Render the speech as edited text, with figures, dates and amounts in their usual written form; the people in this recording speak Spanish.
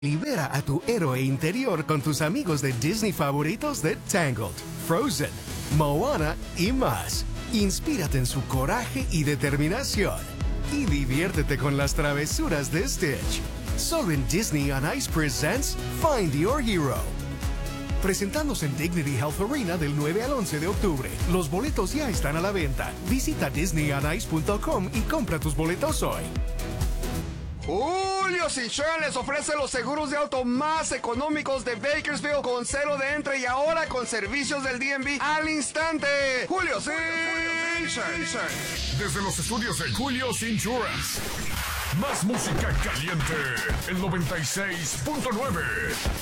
Libera a tu héroe interior con tus amigos de Disney favoritos de Tangled, Frozen, Moana y más. Inspírate en su coraje y determinación. Y diviértete con las travesuras de Stitch. Solo en Disney on Ice presents Find Your Hero. Presentándose en Dignity Health Arena del 9 al 11 de octubre. Los boletos ya están a la venta. Visita disneyonice.com y compra tus boletos hoy. Julio's Insurance les ofrece los seguros de auto más económicos de Bakersfield con cero de entre y ahora con servicios del DMV al instante. Julio's Insurance. Desde los estudios de Julio's Insurance. Más música caliente. El 96.9.